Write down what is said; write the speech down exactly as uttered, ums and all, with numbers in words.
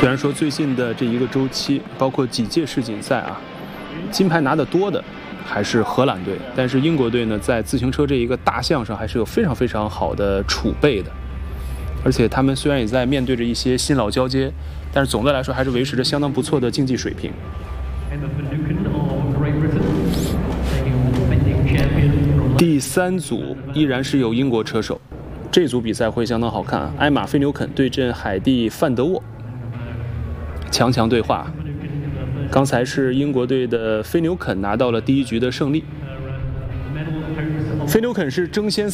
虽然说最近的这一个周期，包括几届世锦赛啊，金牌拿得多的还是荷兰队，但是英国队呢，在自行车这一个大项上还是有非常非常好的储备的。而且他们虽然也在面对着一些新老交接，但是总的来说还是维持着相当不错的竞技水平。第三组依然是有英国车手，这组比赛会相当好看啊！埃玛·菲纽肯对阵海蒂·范德沃，强强对话。刚才是英国队的菲纽肯拿到了第一局的胜利。菲纽肯是争先